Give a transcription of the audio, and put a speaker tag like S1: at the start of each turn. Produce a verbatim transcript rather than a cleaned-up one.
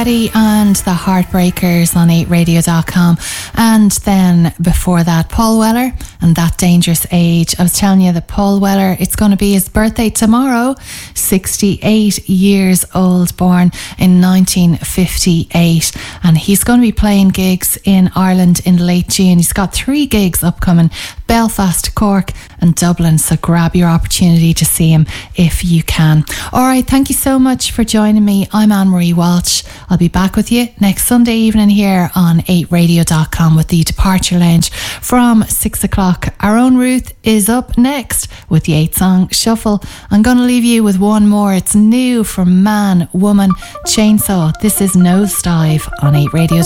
S1: Getty and the Heartbreakers on eight radio dot com. And then before that, Paul Weller and That Dangerous Age. I was telling you that Paul Weller, it's going to be his birthday tomorrow. sixty-eight years old, born in nineteen fifty-eight. And he's going to be playing gigs in Ireland in late June. He's got three gigs upcoming: Belfast, Cork and Dublin. So grab your opportunity to see him if you can. Alright, thank you so much for joining me. I'm Anne-Marie Walsh. I'll be back with you next Sunday evening here on eight radio dot com with the Departure Lounge from six o'clock. Our own Ruth is up next with the eight song shuffle. I'm going to leave you with one more. It's new from Man, Woman, Chainsaw. This is Nosedive on eight radio.